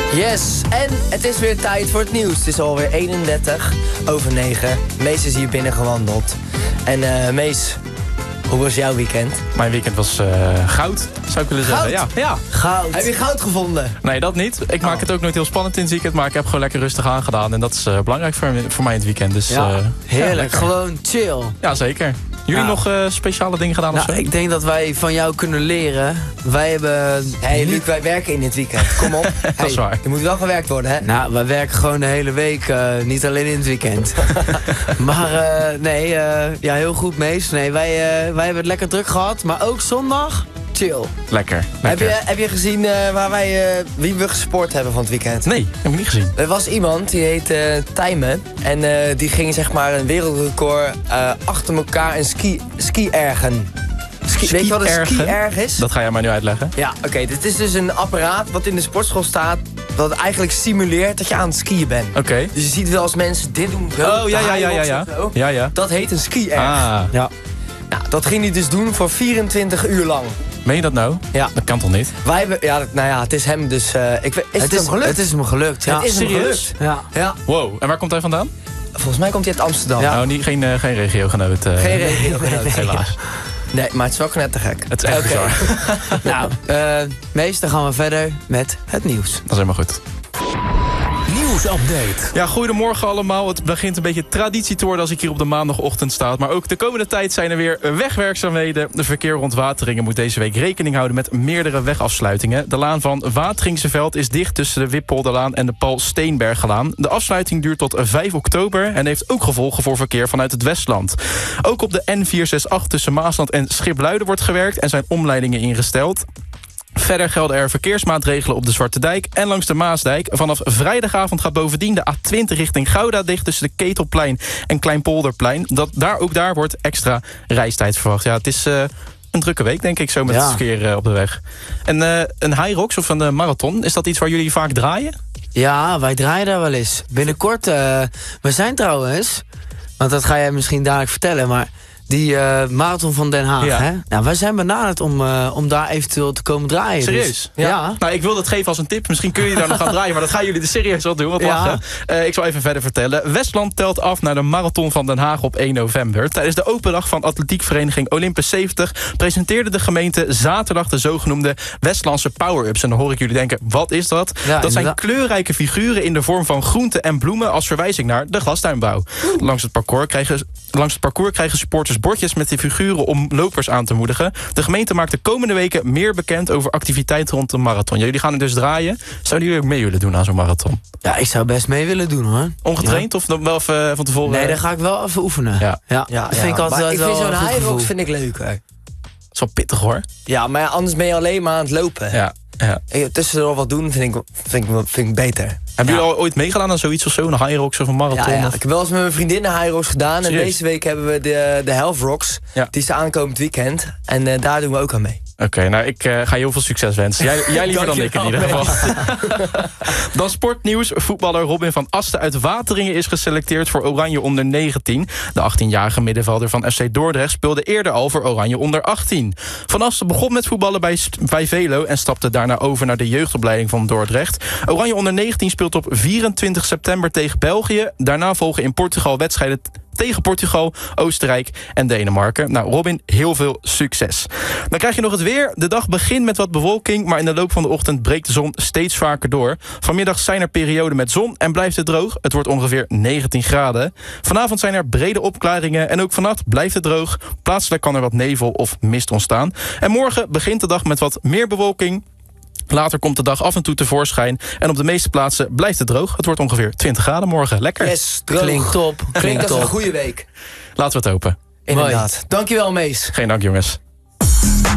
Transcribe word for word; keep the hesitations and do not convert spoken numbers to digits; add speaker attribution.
Speaker 1: Yes, en het is weer tijd voor het nieuws. Het is alweer eenendertig over negen. Mees is hier binnen gewandeld. En uh, Mees, hoe was jouw weekend?
Speaker 2: Mijn weekend was uh, goud, zou ik willen
Speaker 1: goud?
Speaker 2: zeggen. Ja. ja.
Speaker 1: Goud. Heb je goud gevonden?
Speaker 2: Nee, dat niet. Ik maak oh. het ook nooit heel spannend in het weekend, maar ik heb gewoon lekker rustig aangedaan. En dat is uh, belangrijk voor, voor mij in het weekend. Dus,
Speaker 3: ja,
Speaker 2: uh,
Speaker 3: heerlijk. Ja, gewoon chill.
Speaker 2: Ja, zeker. Jullie ja. nog uh, speciale dingen gedaan
Speaker 3: nou,
Speaker 2: of zo?
Speaker 3: Ik denk dat wij van jou kunnen leren. Wij hebben...
Speaker 1: Hé, hey, Luc, wij werken in dit weekend. Kom op.
Speaker 2: Dat
Speaker 1: hey,
Speaker 2: is waar.
Speaker 1: Er moet wel gewerkt worden, hè?
Speaker 3: Nou, wij werken gewoon de hele week. Uh, niet alleen in het weekend. maar uh, nee, uh, ja, heel goed, Mees. Nee, wij, uh, wij hebben het lekker druk gehad. Maar ook zondag, chill.
Speaker 2: Lekker. lekker.
Speaker 1: Heb, je, heb je gezien uh, waar wij, uh, wie we gesport hebben van het weekend?
Speaker 2: Nee, heb ik niet gezien.
Speaker 1: Er was iemand, die heet uh, Tijmen. En uh, die ging zeg maar een wereldrecord uh, achter elkaar een ski, ski-ergen. Ski,
Speaker 2: ski
Speaker 1: weet je wat een ski-erg is?
Speaker 2: Dat ga jij mij nu uitleggen.
Speaker 1: Ja, oké. Okay, dit is dus een apparaat wat in de sportschool staat, wat eigenlijk simuleert dat je aan het skiën bent.
Speaker 2: Oké. Okay.
Speaker 1: Dus je ziet wel als mensen dit doen. Zo,
Speaker 2: oh, ja, ja, ja, ja, ja. ja, ja.
Speaker 1: Dat heet een ski-erg.
Speaker 2: Ah.
Speaker 1: Ja. Nou, dat ging hij dus doen voor vierentwintig uur lang.
Speaker 2: Meen je dat nou?
Speaker 1: Ja.
Speaker 2: Dat kan toch niet?
Speaker 1: Wij hebben, ja, nou ja, het is hem dus... Uh, ik, is het,
Speaker 3: het,
Speaker 1: is,
Speaker 3: hem gelukt? Het is hem gelukt, ja.
Speaker 1: Het is
Speaker 2: Serieus?
Speaker 1: hem gelukt.
Speaker 3: Ja.
Speaker 1: ja.
Speaker 2: Wow. En waar komt hij vandaan?
Speaker 1: Volgens mij komt hij uit Amsterdam.
Speaker 2: Ja. Oh, niet, geen, uh, geen regiogenoot. Uh,
Speaker 1: geen regiogenoot,
Speaker 2: nee, helaas.
Speaker 1: Nee, maar het is wel net te gek.
Speaker 2: Het is echt okay.
Speaker 3: bizar. nou, uh, Mees, dan gaan we verder met het nieuws.
Speaker 2: Dat is helemaal goed.
Speaker 4: Nieuwsupdate.
Speaker 2: Ja, goedemorgen allemaal. Het begint een beetje traditie te worden als ik hier op de maandagochtend sta. Maar ook de komende tijd zijn er weer wegwerkzaamheden. De verkeer rond Wateringen moet deze week rekening houden met meerdere wegafsluitingen. De laan van Wateringse is dicht tussen de Wippolderlaan en de Paul Steenbergelaan. De afsluiting duurt tot vijf oktober en heeft ook gevolgen voor verkeer vanuit het Westland. Ook op de N vier zes acht tussen Maasland en Schipluiden wordt gewerkt en zijn omleidingen ingesteld. Verder gelden er verkeersmaatregelen op de Zwarte Dijk en langs de Maasdijk. Vanaf vrijdagavond gaat bovendien de A twintig richting Gouda dicht tussen de Ketelplein en Kleinpolderplein. Dat, daar, ook daar wordt extra reistijd verwacht. Ja, het is uh, een drukke week, denk ik, zo met ja. het verkeer uh, op de weg. En uh, een Hyrox of een uh, marathon, is dat iets waar jullie vaak draaien?
Speaker 3: Ja, wij draaien daar wel eens. Binnenkort, uh, we zijn trouwens, want dat ga jij misschien dadelijk vertellen, maar... Die uh, marathon van Den Haag,
Speaker 2: ja.
Speaker 3: hè? Nou, wij zijn benaderd om, uh, om daar eventueel te komen draaien.
Speaker 2: Serieus?
Speaker 3: Dus,
Speaker 2: ja.
Speaker 3: ja.
Speaker 2: Nou, ik wil dat geven als een tip. Misschien kun je daar nog gaan draaien, maar dat gaan jullie er serieus wel doen. Wat lachen. Ja. Uh, ik zal even verder vertellen. Westland telt af naar de marathon van Den Haag op één november. Tijdens de open dag van atletiekvereniging Olympus zeventig... presenteerde de gemeente zaterdag de zogenoemde Westlandse power-ups. En dan hoor ik jullie denken, wat is dat? Ja, dat zijn kleurrijke figuren in de vorm van groenten en bloemen... als verwijzing naar de glastuinbouw. Langs het parcours krijgen, langs het parcours krijgen supporters bordjes met die figuren om lopers aan te moedigen. De gemeente maakt de komende weken meer bekend over activiteiten rond de marathon. Jullie gaan er dus draaien. Zouden jullie ook mee willen doen aan zo'n marathon?
Speaker 3: Ja, ik zou best mee willen doen, hoor.
Speaker 2: Ongetraind ja. of dan wel even van tevoren?
Speaker 3: Nee, dan ga ik wel even oefenen.
Speaker 2: Ja,
Speaker 3: ja. ja dat vind ik altijd
Speaker 1: maar ik
Speaker 3: wel
Speaker 1: vind zo'n Hyrox
Speaker 3: vind
Speaker 1: ik leuker.
Speaker 2: Dat is wel pittig, hoor.
Speaker 1: Ja, maar anders ben je alleen maar aan het lopen.
Speaker 2: Ja. Ja.
Speaker 1: Tussendoor wat doen vind ik, vind ik, vind ik beter.
Speaker 2: Hebben
Speaker 1: ja.
Speaker 2: jullie al ooit meegedaan aan zoiets of zo? Een Hyrox of een marathon?
Speaker 1: Ja, ja.
Speaker 2: Of?
Speaker 1: Ik heb wel eens met mijn vriendin een Hyrox gedaan.
Speaker 2: Serieus?
Speaker 1: En deze week hebben we de, de Health Rocks. Ja. Die is aankomend weekend. En uh, daar doen we ook aan mee.
Speaker 2: Oké, okay, nou ik uh, ga je heel veel succes wensen. Jij, jij liever dan ik in ieder geval. Dan sportnieuws. Voetballer Robin van Asten uit Wateringen is geselecteerd voor Oranje onder negentien. De achttienjarige middenvelder van F C Dordrecht speelde eerder al voor Oranje onder achttien. Van Asten begon met voetballen bij, bij Velo en stapte daarna over naar de jeugdopleiding van Dordrecht. Oranje onder negentien speelt op vierentwintig september tegen België. Daarna volgen in Portugal wedstrijden tegen Portugal, Oostenrijk en Denemarken. Nou, Robin, heel veel succes. Dan krijg je nog het weer. De dag begint met wat bewolking, maar in de loop van de ochtend breekt de zon steeds vaker door. Vanmiddag zijn er perioden met zon en blijft het droog. Het wordt ongeveer negentien graden. Vanavond zijn er brede opklaringen en ook vannacht blijft het droog. Plaatselijk kan er wat nevel of mist ontstaan. En morgen begint de dag met wat meer bewolking. Later komt de dag af en toe tevoorschijn. En op de meeste plaatsen blijft het droog. Het wordt ongeveer twintig graden morgen. Lekker.
Speaker 1: Yes, droog.
Speaker 3: Klinkt top.
Speaker 1: Klinkt als een goede week.
Speaker 2: Laten we het hopen.
Speaker 1: Inderdaad. Dankjewel, Mees.
Speaker 2: Geen dank, jongens.